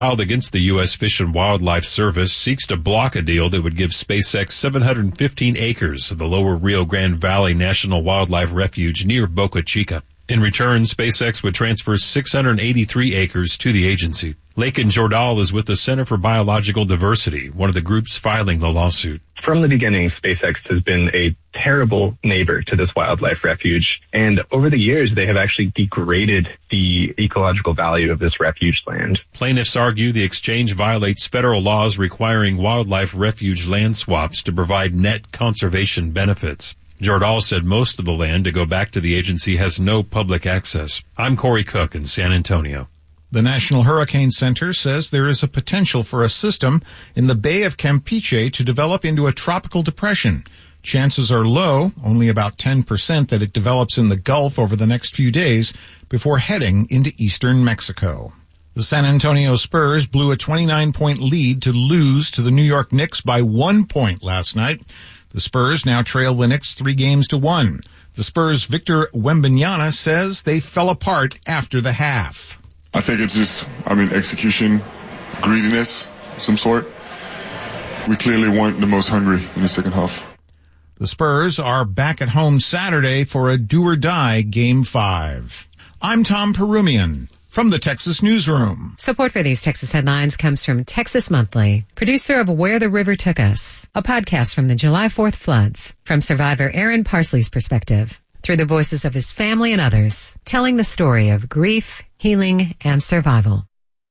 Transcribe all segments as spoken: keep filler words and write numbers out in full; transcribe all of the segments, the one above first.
filed against the U S Fish and Wildlife Service seeks to block a deal that would give SpaceX seven hundred fifteen acres of the lower Rio Grande Valley National Wildlife Refuge near Boca Chica. In return, SpaceX would transfer six hundred eighty-three acres to the agency. Lakin Jordal is with the Center for Biological Diversity, one of the groups filing the lawsuit. From the beginning, SpaceX has been a terrible neighbor to this wildlife refuge. And over the years, they have actually degraded the ecological value of this refuge land. Plaintiffs argue the exchange violates federal laws requiring wildlife refuge land swaps to provide net conservation benefits. Jordal said most of the land to go back to the agency has no public access. I'm Corey Cook in San Antonio. The National Hurricane Center says there is a potential for a system in the Bay of Campeche to develop into a tropical depression. Chances are low, only about ten percent, that it develops in the Gulf over the next few days before heading into eastern Mexico. The San Antonio Spurs blew a twenty-nine point lead to lose to the New York Knicks by one point last night. The Spurs now trail the Knicks three games to one. The Spurs' Victor Wembanyama says they fell apart after the half. I think it's just, I mean, execution, greediness, some sort. We clearly weren't the most hungry in the second half. The Spurs are back at home Saturday for a do-or-die Game five. I'm Tom Perumian from the Texas Newsroom. Support for these Texas headlines comes from Texas Monthly, producer of Where the River Took Us, a podcast from the July fourth floods, from survivor Aaron Parsley's perspective, through the voices of his family and others, telling the story of grief, healing, and survival.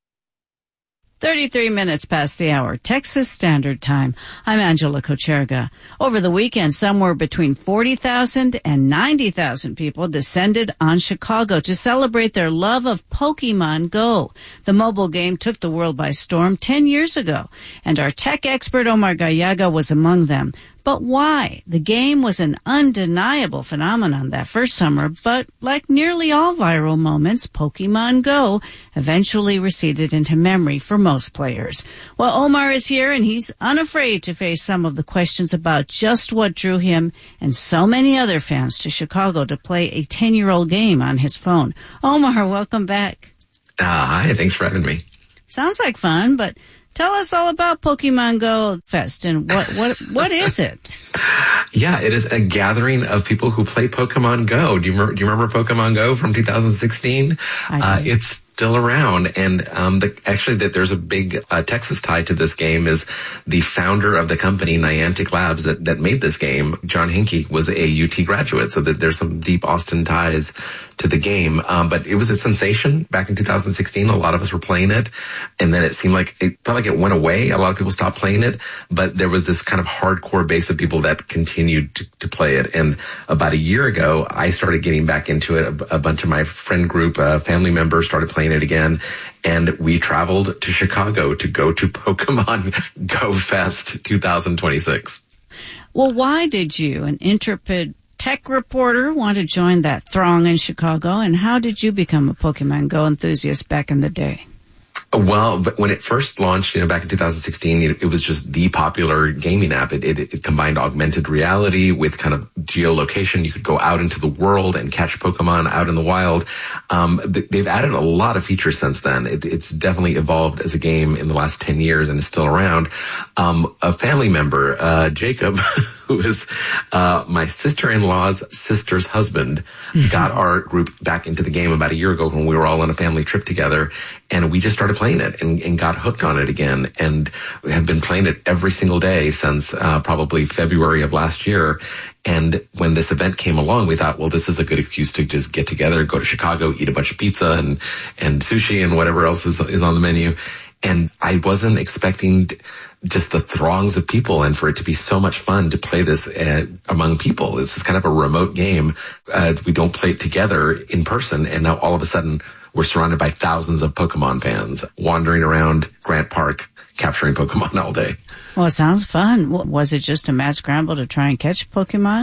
thirty-three minutes past the hour, Texas Standard Time. I'm Angela Kocherga. Over the weekend, somewhere between forty thousand and ninety thousand people descended on Chicago to celebrate their love of Pokemon Go. The mobile game took the world by storm ten years ago, and our tech expert Omar Gallaga was among them. But why? The game was an undeniable phenomenon that first summer, but like nearly all viral moments, Pokemon Go eventually receded into memory for most players. Well, Omar is here, and he's unafraid to face some of the questions about just what drew him and so many other fans to Chicago to play a ten-year-old game on his phone. Omar, welcome back. Uh, hi, thanks for having me. Sounds like fun, but tell us all about Pokemon Go Fest and what, what, what is it? Yeah, it is a gathering of people who play Pokemon Go. Do you remember, do you remember Pokemon Go from two thousand sixteen? Uh, it's still around. And, um, the, actually that there's a big, uh, Texas tie to this game is the founder of the company, Niantic Labs, that, that made this game. John Hinkie was a U T graduate, so that there's some deep Austin ties to the game. Um, but it was a sensation back in two thousand sixteen. A lot of us were playing it. And then it seemed like, it felt like it went away. A lot of people stopped playing it, but there was this kind of hardcore base of people that continued to, to play it. And about a year ago, I started getting back into it. A, a bunch of my friend group, uh, family members started playing it again. And we traveled to Chicago to go to Pokemon Go Fest twenty twenty-six. Well, why did you, an intrepid tech reporter, want to join that throng in Chicago? And how did you become a Pokemon Go enthusiast back in the day? Well, but when it first launched, you know, back in two thousand sixteen, it, it was just the popular gaming app. It, it, it combined augmented reality with kind of geolocation. You could go out into the world and catch Pokemon out in the wild. Um, they've added a lot of features since then. It, it's definitely evolved as a game in the last ten years and is still around. Um, a family member, uh, Jacob, who is, uh, my sister-in-law's sister's husband, mm-hmm. got our group back into the game about a year ago when we were all on a family trip together. And we just started playing it and, and got hooked on it again, and we have been playing it every single day since uh, probably February of last year. And when this event came along, we thought, well, this is a good excuse to just get together, go to Chicago, eat a bunch of pizza and and sushi and whatever else is is on the menu. And I wasn't expecting just the throngs of people and for it to be so much fun to play this uh, among people. This is kind of a remote game. Uh, we don't play it together in person, and now all of a sudden we're surrounded by thousands of Pokemon fans wandering around Grant Park capturing Pokemon all day. Well, it sounds fun. Was it just a mad scramble to try and catch Pokemon?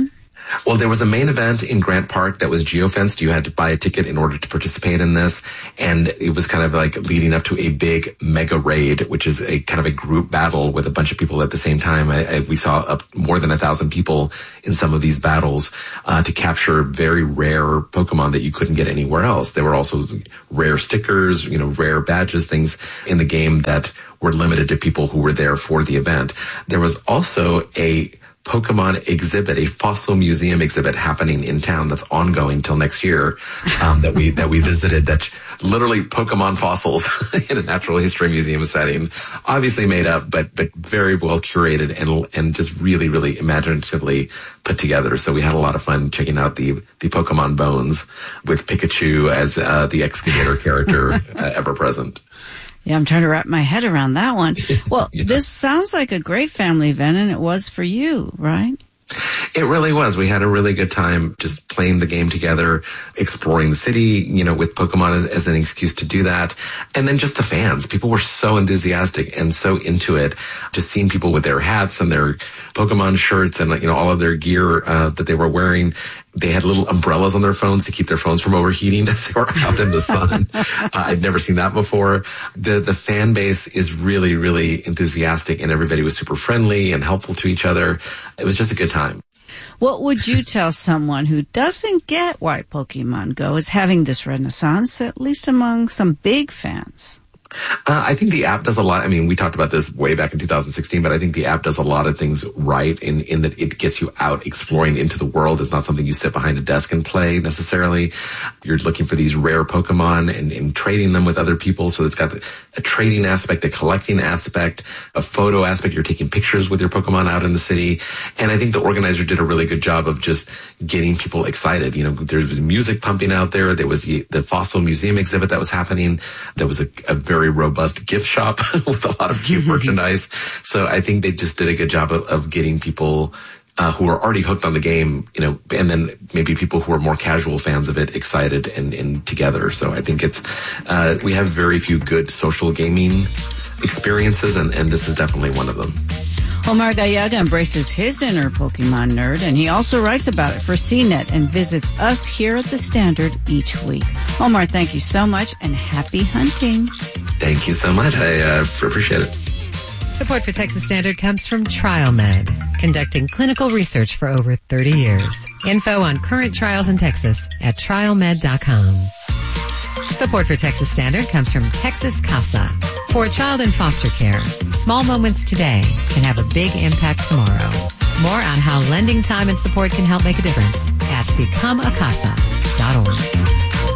Well, there was a main event in Grant Park that was geofenced. You had to buy a ticket in order to participate in this. And it was kind of like leading up to a big mega raid, which is a kind of a group battle with a bunch of people at the same time. I, I, we saw up more than a thousand people in some of these battles uh, to capture very rare Pokemon that you couldn't get anywhere else. There were also rare stickers, you know, rare badges, things in the game that were limited to people who were there for the event. There was also a Pokemon exhibit, a fossil museum exhibit happening in town that's ongoing till next year, um, that we, that we visited, that's literally Pokemon fossils in a natural history museum setting, obviously made up, but, but very well curated and, and just really, really imaginatively put together. So we had a lot of fun checking out the, the Pokemon bones with Pikachu as, uh, the excavator character uh, ever present. Yeah, I'm trying to wrap my head around that one. Well, Yeah. This sounds like a great family event, and it was for you, right? It really was. We had a really good time just playing the game together, exploring the city, you know, with Pokemon as, as an excuse to do that. And then just the fans. People were so enthusiastic and so into it. Just seeing people with their hats and their Pokemon shirts and, you know, all of their gear uh, that they were wearing. They had little umbrellas on their phones to keep their phones from overheating as they were out in the sun. uh, I'd never seen that before. The the fan base is really, really enthusiastic, and everybody was super friendly and helpful to each other. It was just a good time. What would you tell someone who doesn't get why Pokemon Go is having this renaissance, at least among some big fans? Uh, I think the app does a lot. I mean, we talked about this way back in two thousand sixteen, but I think the app does a lot of things right in, in that it gets you out exploring into the world. It's not something you sit behind a desk and play necessarily. You're looking for these rare Pokemon and, and trading them with other people. So it's got a trading aspect, a collecting aspect, a photo aspect. You're taking pictures with your Pokemon out in the city. And I think the organizer did a really good job of just getting people excited. You know, there was music pumping out there. There was the, the Fossil Museum exhibit that was happening. There was a, a very very robust gift shop with a lot of cute merchandise. So I think they just did a good job of, of getting people uh, who are already hooked on the game, you know, and then maybe people who are more casual fans of it excited and, and together. So I think it's, uh, we have very few good social gaming experiences, and, and this is definitely one of them. Omar Gallaga embraces his inner Pokemon nerd, and he also writes about it for C net and visits us here at the Standard each week. Omar, thank you so much, and happy hunting. Thank you so much. I uh, appreciate it. Support for Texas Standard comes from TrialMed, conducting clinical research for over thirty years. Info on current trials in Texas at trial med dot com. Support for Texas Standard comes from Texas Casa. For a child in foster care, small moments today can have a big impact tomorrow. More on how lending time and support can help make a difference at become a casa dot org.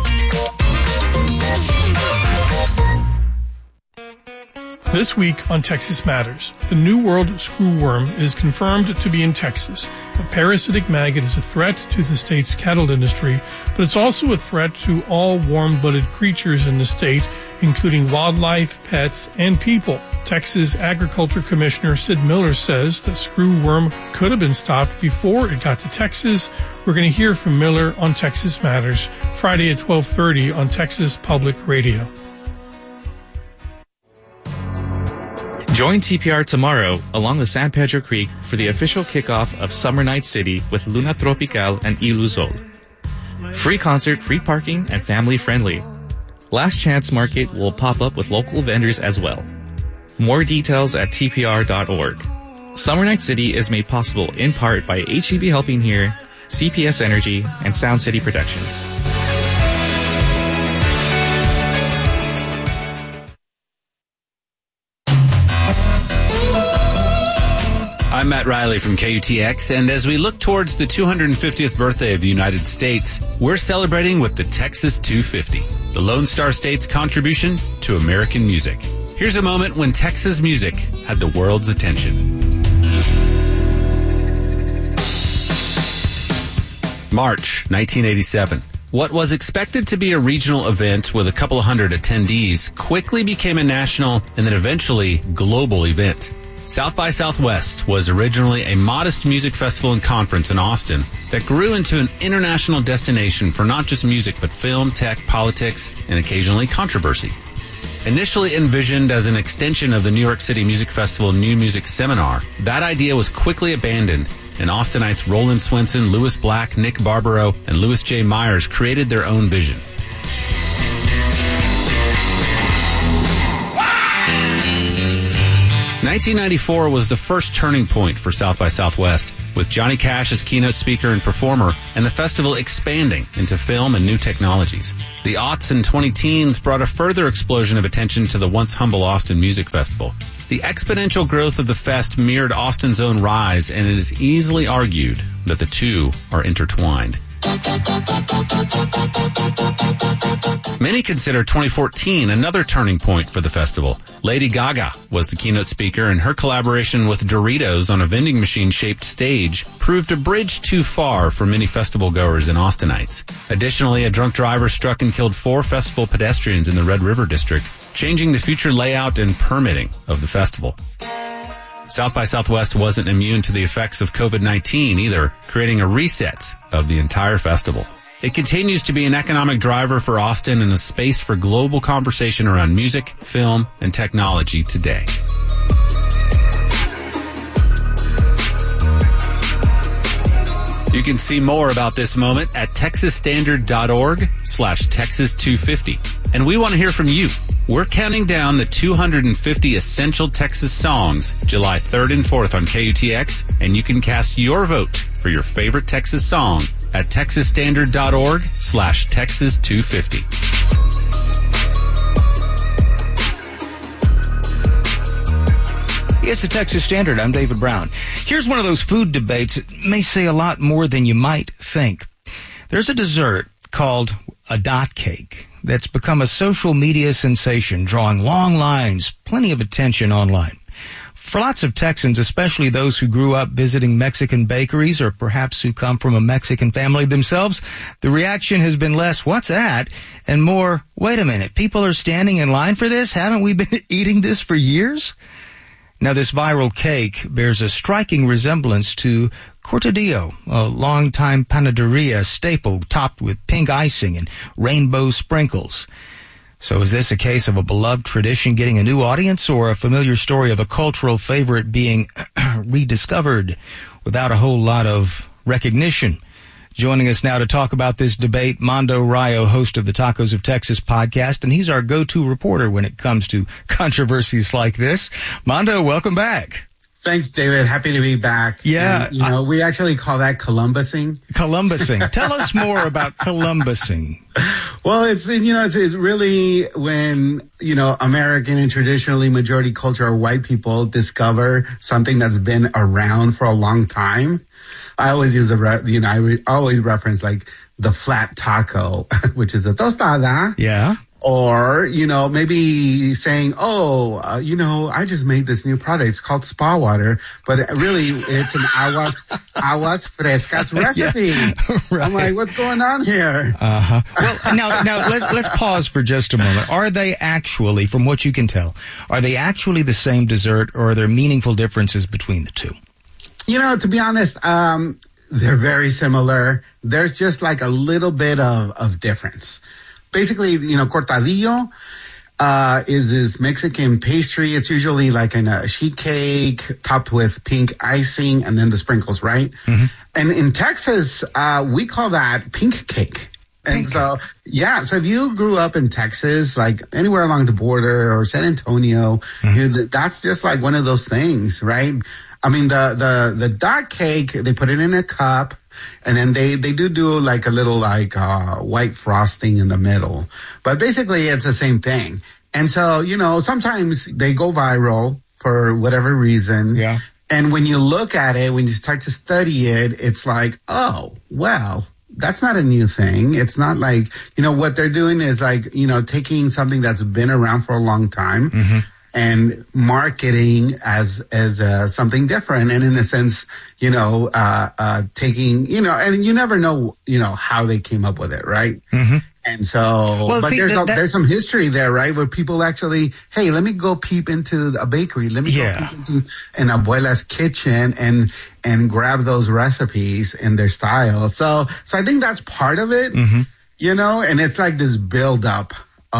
This week on Texas Matters, the New World screwworm is confirmed to be in Texas. A parasitic maggot is a threat to the state's cattle industry, but it's also a threat to all warm-blooded creatures in the state, including wildlife, pets, and people. Texas Agriculture Commissioner Sid Miller says the screwworm could have been stopped before it got to Texas. We're going to hear from Miller on Texas Matters, Friday at twelve thirty on Texas Public Radio. Join T P R tomorrow along the San Pedro Creek for the official kickoff of Summer Night City with Luna Tropical and Iluzol. Free concert, free parking, and family friendly. Last Chance Market will pop up with local vendors as well. More details at T P R dot org. Summer Night City is made possible in part by H E B Helping Here, C P S Energy, and Sound City Productions. I'm Matt Riley from K U T X, and as we look towards the two hundred fiftieth birthday of the United States, we're celebrating with the Texas two fifty, the Lone Star State's contribution to American music. Here's a moment when Texas music had the world's attention. March nineteen eighty-seven. What was expected to be a regional event with a couple of hundred attendees quickly became a national and then eventually global event. South by Southwest was originally a modest music festival and conference in Austin that grew into an international destination for not just music but film, tech, politics, and occasionally controversy. Initially envisioned as an extension of the New York City Music Festival New Music Seminar, that idea was quickly abandoned and Austinites Roland Swenson, Lewis Black, Nick Barbaro, and Louis J. Myers created their own vision. nineteen ninety-four was the first turning point for South by Southwest, with Johnny Cash as keynote speaker and performer, and the festival expanding into film and new technologies. The aughts and twenty teens brought a further explosion of attention to the once humble Austin Music Festival. The exponential growth of the fest mirrored Austin's own rise, and it is easily argued that the two are intertwined. Many consider twenty fourteen another turning point for the festival. Lady Gaga was the keynote speaker, and her collaboration with Doritos on a vending machine-shaped stage proved a bridge too far for many festival goers and Austinites. Additionally, a drunk driver struck and killed four festival pedestrians in the Red River District, changing the future layout and permitting of the festival. South by Southwest wasn't immune to the effects of covid nineteen either, creating a reset of the entire festival. It continues to be an economic driver for Austin and a space for global conversation around music, film, and technology today. You can see more about this moment at texasstandard.org slash Texas 250. And we want to hear from you. We're counting down the two hundred fifty essential Texas songs July third and fourth on K U T X, and you can cast your vote for your favorite Texas song at texasstandard.org slash Texas 250. It's the Texas Standard. I'm David Brown. Here's one of those food debates that may say a lot more than you might think. There's a dessert called a dot cake that's become a social media sensation, drawing long lines, plenty of attention online. For lots of Texans, especially those who grew up visiting Mexican bakeries or perhaps who come from a Mexican family themselves, the reaction has been less, "What's that?" and more, "Wait a minute, people are standing in line for this? Haven't we been eating this for years?" Now, this viral cake bears a striking resemblance to Cortadillo, a longtime panaderia staple topped with pink icing and rainbow sprinkles. So is this a case of a beloved tradition getting a new audience, or a familiar story of a cultural favorite being rediscovered without a whole lot of recognition? Joining us now to talk about this debate, Mondo Rayo, host of the Tacos of Texas podcast, and he's our go-to reporter when it comes to controversies like this. Mondo, welcome back. Thanks, David. Happy to be back. Yeah. And, you know, I, we actually call that Columbusing. Columbusing. Tell us more about Columbusing. Well, it's, you know, it's, it's really when, you know, American and traditionally majority culture or white people discover something that's been around for a long time. I always use a, re- you know, I re- always reference like the flat taco, which is a tostada. Yeah. Or, you know, maybe saying, oh, uh, you know, I just made this new product. It's called spa water, but really it's an aguas, aguas frescas recipe. Yeah, right. I'm like, what's going on here? Uh-huh. Well, now, now let's, let's pause for just a moment. Are they actually, from what you can tell, are they actually the same dessert, or are there meaningful differences between the two? You know, to be honest, um, they're very similar. There's just like a little bit of, of difference. Basically, you know, cortadillo uh, is this Mexican pastry. It's usually like in a sheet cake topped with pink icing and then the sprinkles, right? Mm-hmm. And in Texas, uh, we call that pink cake. And pink so, cake. yeah, so if you grew up in Texas, like anywhere along the border or San Antonio, mm-hmm. you know, that's just like one of those things, right? I mean, the, the, the dot cake, they put it in a cup. And then they, they do do like a little like, uh, white frosting in the middle. But basically it's the same thing. And so, you know, sometimes they go viral for whatever reason. Yeah. And when you look at it, when you start to study it, it's like, oh, well, that's not a new thing. It's not like, you know, what they're doing is like, you know, taking something that's been around for a long time. Mm-hmm. And marketing as as uh, something different, and in a sense, you know, uh, uh, taking, you know, and you never know, you know, how they came up with it, right? Mm-hmm. And so, well, but see, there's that, a, there's some history there, right? Where people actually, hey, let me go peep into a bakery, let me yeah. go peep into an abuela's kitchen, and and grab those recipes in their style. So, so I think that's part of it, mm-hmm. you know, and it's like this buildup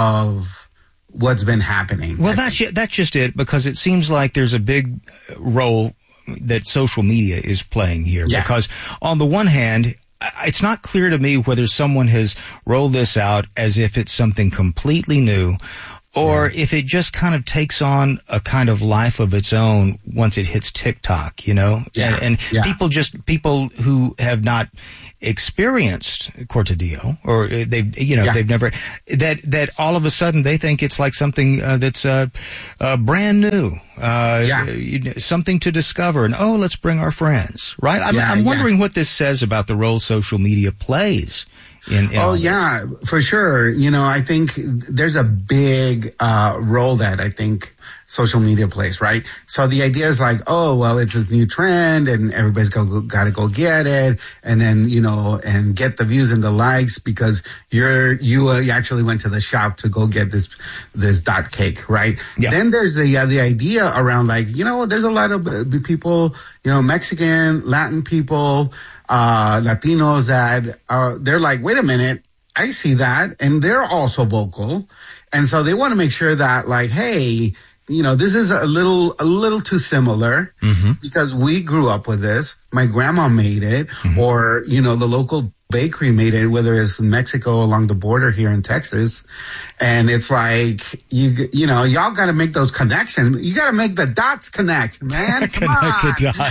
of what's been happening. Well, that's that's just it, because it seems like there's a big role that social media is playing here. Yeah. Because on the one hand, it's not clear to me whether someone has rolled this out as if it's something completely new, or yeah. if it just kind of takes on a kind of life of its own once it hits TikTok, you know? Yeah. And, and yeah. people just, people who have not experienced Cortadillo, or they've, you know, yeah. they've never, that, that all of a sudden they think it's like something uh, that's uh, uh, brand new, uh, yeah. uh, something to discover, and oh, let's bring our friends, right? I'm, yeah, I'm wondering yeah. what this says about the role social media plays. In, in oh yeah, for sure. You know, I think there's a big uh role that I think social media plays, right? So the idea is like, oh, well, it's this new trend and everybody's go, got to go get it. And then, you know, and get the views and the likes because you're, you, uh, you actually went to the shop to go get this, this dot cake, right? Yeah. Then there's the, uh, the idea around like, you know, there's a lot of uh, people, you know, Mexican, Latin people, uh, Latinos that uh, they're like, wait a minute, I see that. And they're also vocal. And so they want to make sure that like, hey, you know, this is a little, a little too similar mm-hmm. because we grew up with this. My grandma made it mm-hmm. or, you know, the local bakery made it, whether it's in Mexico along the border here in Texas. And it's like, you, you know, y'all got to make those connections. You got to make the dots connect, man. Come connect on.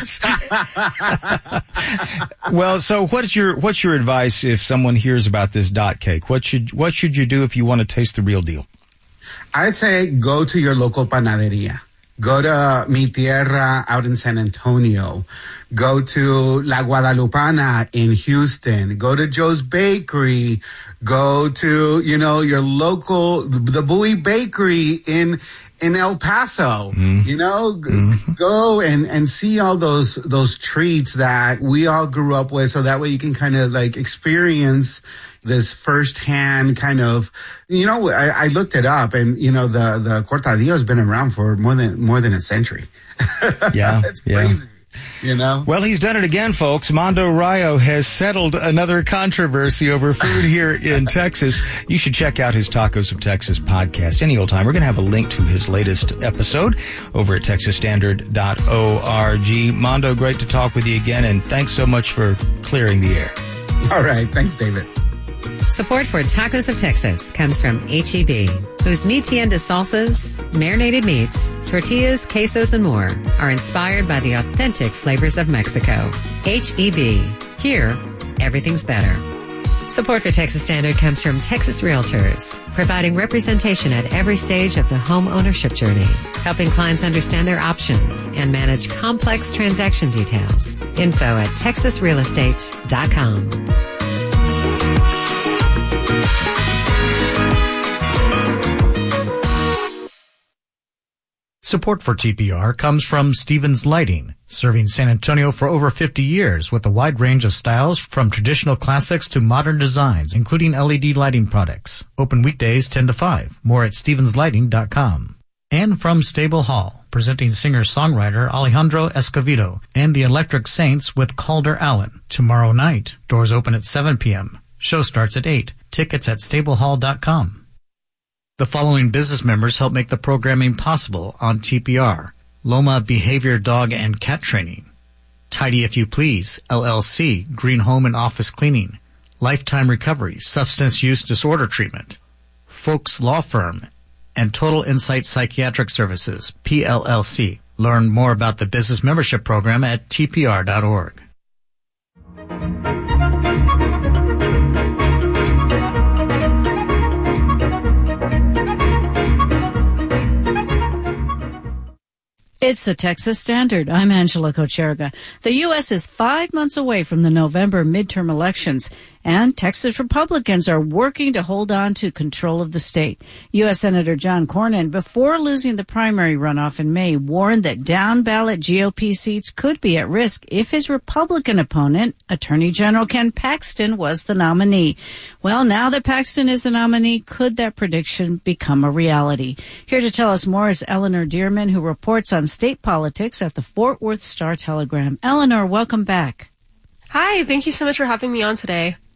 the dots. Well, so what's your, what's your advice if someone hears about this dot cake? What should, what should you do if you want to taste the real deal? I'd say go to your local panaderia. Go to Mi Tierra out in San Antonio. Go to La Guadalupana in Houston. Go to Joe's Bakery. Go to, you know, your local, the Bowie Bakery in, in El Paso. Mm. You know, mm-hmm. go and, and see all those, those treats that we all grew up with. So that way you can kind of like experience this firsthand kind of, you know, I, I looked it up and, you know, the, the Cortadillo has been around for more than, more than a century. Yeah. It's crazy. Yeah. You know? Well, he's done it again, folks. Mondo Rayo has settled another controversy over food here in Texas. You should check out his Tacos of Texas podcast any old time. We're going to have a link to his latest episode over at texas standard dot org. Mondo, great to talk with you again, and thanks so much for clearing the air. All right. Thanks, David. Support for Tacos of Texas comes from H E B, whose mi tienda salsas, marinated meats, tortillas, quesos, and more are inspired by the authentic flavors of Mexico. H E B. Here, everything's better. Support for Texas Standard comes from Texas Realtors, providing representation at every stage of the home ownership journey, helping clients understand their options and manage complex transaction details. Info at texas real estate dot com. Support for T P R comes from Stevens Lighting, serving San Antonio for over fifty years with a wide range of styles from traditional classics to modern designs, including L E D lighting products. Open weekdays ten to five. More at stevens lighting dot com. And from Stable Hall, presenting singer-songwriter Alejandro Escovedo and the Electric Saints with Calder Allen. Tomorrow night, doors open at seven p.m. Show starts at eight. Tickets at stable hall dot com. The following business members help make the programming possible on T P R. Loma Behavior Dog and Cat Training. Tidy If You Please, L L C, Green Home and Office Cleaning. Lifetime Recovery, Substance Use Disorder Treatment. Folks Law Firm. And Total Insight Psychiatric Services, P L L C. Learn more about the business membership program at T P R dot org. It's the Texas Standard. I'm Angela Kocherga. The U S is five months away from the November midterm elections, and Texas Republicans are working to hold on to control of the state. U S Senator John Cornyn, before losing the primary runoff in May, warned that down-ballot G O P seats could be at risk if his Republican opponent, Attorney General Ken Paxton, was the nominee. Well, now that Paxton is the nominee, could that prediction become a reality? Here to tell us more is Eleanor Dearman, who reports on state politics at the Fort Worth Star-Telegram. Eleanor, welcome back. Hi, thank you so much for having me on today.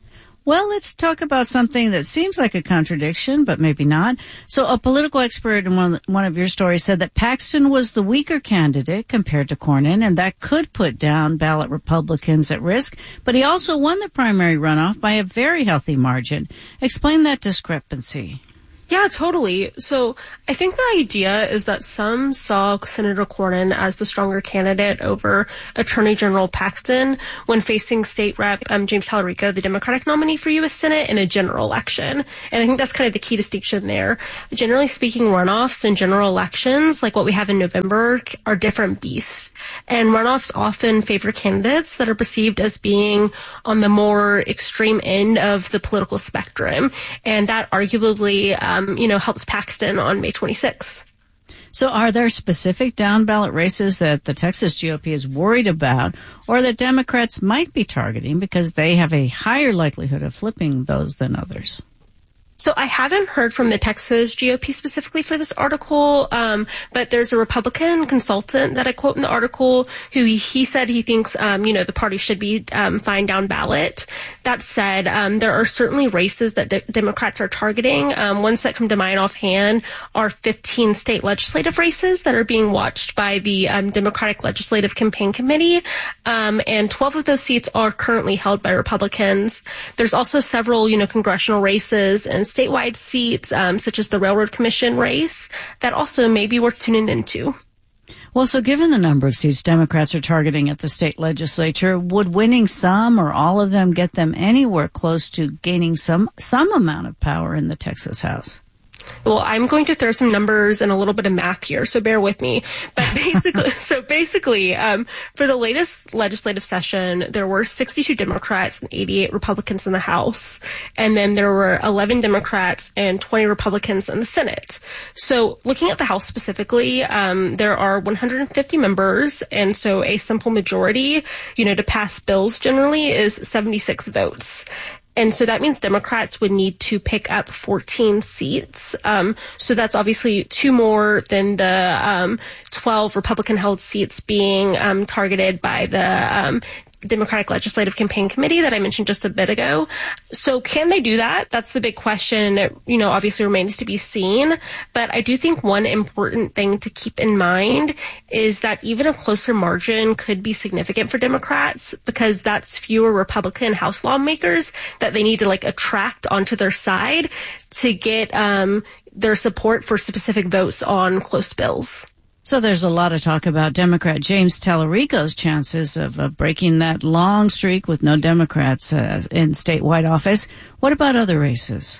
Well, let's talk about something that seems like a contradiction, but maybe not. So a political expert in one, one of your stories said that Paxton was the weaker candidate compared to Cornyn, and that could put down ballot Republicans at risk. But he also won the primary runoff by a very healthy margin. Explain that discrepancy. Yeah, totally. So I think the idea is that some saw Senator Cornyn as the stronger candidate over Attorney General Paxton when facing State Rep um, James Tallarico, the Democratic nominee for U S Senate, in a general election. And I think that's kind of the key distinction there. Generally speaking, runoffs and general elections, like what we have in November, are different beasts. And runoffs often favor candidates that are perceived as being on the more extreme end of the political spectrum. And that arguably um, Um, you know, helped Paxton on May twenty-sixth. So are there specific down-ballot races that the Texas G O P is worried about or that Democrats might be targeting because they have a higher likelihood of flipping those than others? So I haven't heard from the Texas G O P specifically for this article, um, but there's a Republican consultant that I quote in the article who he, he said he thinks, um, you know, the party should be um, fine down ballot. That said, um, there are certainly races that de- Democrats are targeting. Um, ones that come to mind offhand are fifteen state legislative races that are being watched by the um, Democratic Legislative Campaign Committee, um, and twelve of those seats are currently held by Republicans. There's also several, you know, congressional races and statewide seats, um, such as the Railroad Commission race, that also may be worth tuning into. Well, so given the number of seats Democrats are targeting at the state legislature, would winning some or all of them get them anywhere close to gaining some some amount of power in the Texas House? Well, I'm going to throw some numbers and a little bit of math here, so bear with me. But basically, so basically, um, for the latest legislative session, there were sixty-two Democrats and eighty-eight Republicans in the House, and then there were eleven Democrats and twenty Republicans in the Senate. So, looking at the House specifically, um, there are one hundred fifty members, and so a simple majority, you know, to pass bills generally is seventy-six votes. And so that means Democrats would need to pick up fourteen seats. Um, so that's obviously two more than the um, twelve Republican-held seats being um, targeted by the um, Democratic Legislative Campaign Committee that I mentioned just a bit ago. So can they do that? That's the big question. It, you know, obviously remains to be seen. But I do think one important thing to keep in mind is that even a closer margin could be significant for Democrats because that's fewer Republican House lawmakers that they need to like attract onto their side to get um, their support for specific votes on close bills. So there's a lot of talk about Democrat James Tallarico's chances of uh, breaking that long streak with no Democrats uh, in statewide office. What about other races?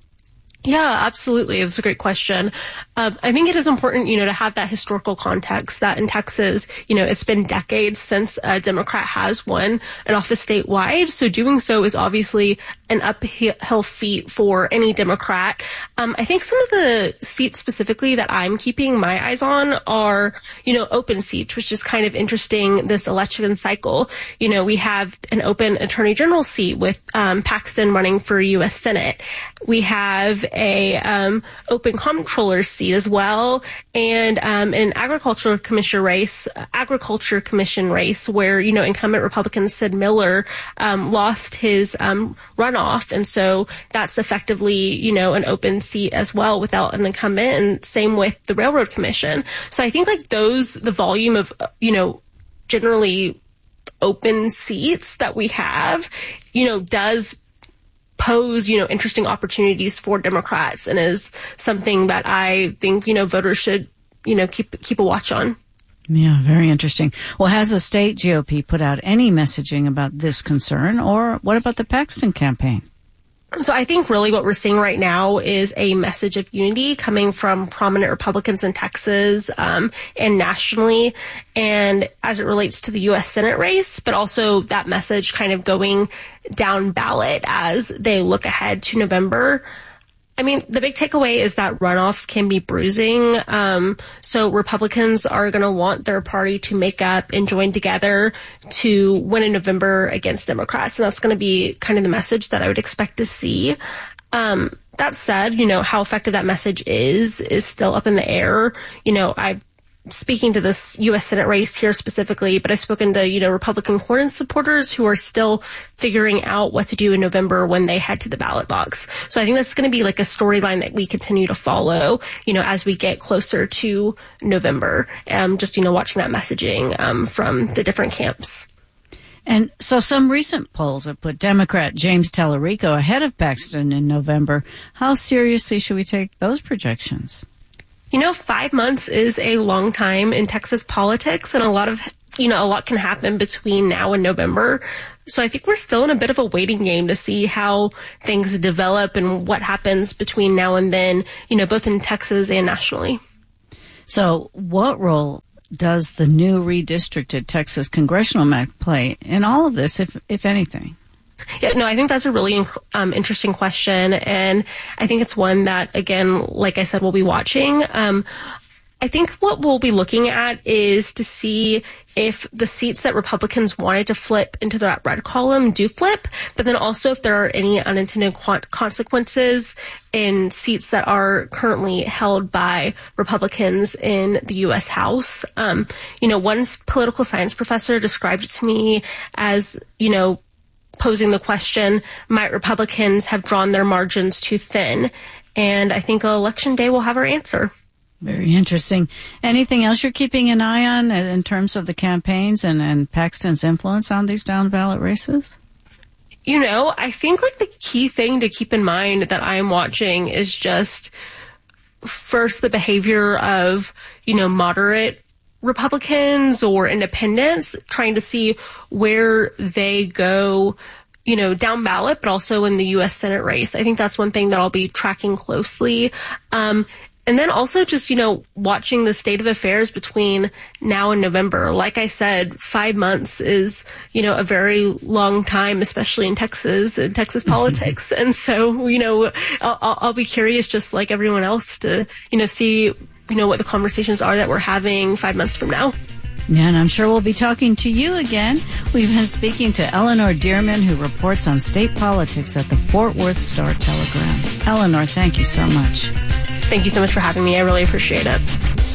Yeah, absolutely. It's a great question. Um, I think it is important, you know, to have that historical context that in Texas, you know, it's been decades since a Democrat has won an office statewide. So doing so is obviously an uphill feat for any Democrat. Um, I think some of the seats specifically that I'm keeping my eyes on are, you know, open seats, which is kind of interesting this election cycle. You know, we have an open attorney general seat with um, Paxton running for U S Senate. We have a um, open comptroller seat as well, and um, an agriculture commission race, agriculture commission race, where you know incumbent Republican Sid Miller um, lost his um, runoff, and so that's effectively you know an open seat as well without an incumbent. And same with the Railroad Commission. So I think like those, the volume of you know generally open seats that we have, you know, does pose, you know, interesting opportunities for Democrats and is something that I think, you know, voters should, you know, keep keep a watch on. Yeah, very interesting. Well, has the state G O P put out any messaging about this concern, or what about the Paxton campaign? So I think really what we're seeing right now is a message of unity coming from prominent Republicans in Texas um, and nationally, and as it relates to the U S Senate race, but also that message kind of going down ballot as they look ahead to November. I mean, the big takeaway is that runoffs can be bruising. Um, so Republicans are going to want their party to make up and join together to win in November against Democrats. And that's going to be kind of the message that I would expect to see. Um, that said, you know, how effective that message is, is still up in the air. You know, I've speaking to this U S Senate race here specifically, but I've spoken to, you know, Republican Cornyn supporters who are still figuring out what to do in November when they head to the ballot box. So I think that's going to be like a storyline that we continue to follow, you know, as we get closer to November. Um, just, you know, watching that messaging um, from the different camps. And so some recent polls have put Democrat James Tallarico ahead of Paxton in November. How seriously should we take those projections? You know, five months is a long time in Texas politics, and a lot of, you know, a lot can happen between now and November. So I think we're still in a bit of a waiting game to see how things develop and what happens between now and then, you know, both in Texas and nationally. So what role does the new redistricted Texas congressional map play in all of this, if if anything? Yeah, no, I think that's a really um, interesting question. And I think it's one that, again, like I said, we'll be watching. Um, I think what we'll be looking at is to see if the seats that Republicans wanted to flip into that red column do flip, but then also if there are any unintended consequences in seats that are currently held by Republicans in the U S House. Um, you know, one political science professor described it to me as, you know, posing the question, might Republicans have drawn their margins too thin? And I think election day will have our answer. Very interesting. Anything else you're keeping an eye on in terms of the campaigns and, and Paxton's influence on these down ballot races? You know, I think like the key thing to keep in mind that I'm watching is just first the behavior of, you know, moderate Republicans or independents, trying to see where they go, you know, down ballot, but also in the U S Senate race. I think that's one thing that I'll be tracking closely. Um, and then also just, you know, watching the state of affairs between now and November. Like I said, five months is, you know, a very long time, especially in Texas and Texas politics. And so, you know, I'll, I'll be curious, just like everyone else, to, you know, see, you know, what the conversations are that we're having five months from now. Yeah, and I'm sure we'll be talking to you again. We've been speaking to Eleanor Dearman, who reports on state politics at the Fort Worth Star-Telegram. Eleanor, thank you so much. Thank you so much for having me. I really appreciate it.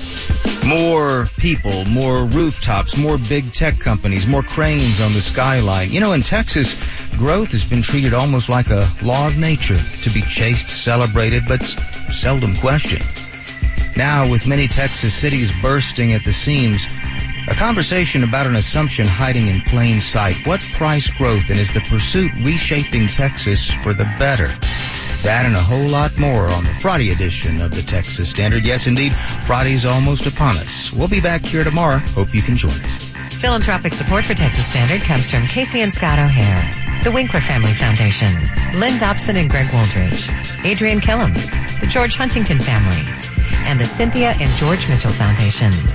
More people, more rooftops, more big tech companies, more cranes on the skyline. You know, in Texas, growth has been treated almost like a law of nature, to be chased, celebrated, but seldom questioned. Now, with many Texas cities bursting at the seams, a conversation about an assumption hiding in plain sight. What price growth, and is the pursuit reshaping Texas for the better? That and a whole lot more on the Friday edition of the Texas Standard. Yes, indeed, Friday's almost upon us. We'll be back here tomorrow. Hope you can join us. Philanthropic support for Texas Standard comes from Casey and Scott O'Hare, the Winkler Family Foundation, Lynn Dobson and Greg Wooldridge, Adrian Killam, the George Huntington Family, and the Cynthia and George Mitchell Foundation.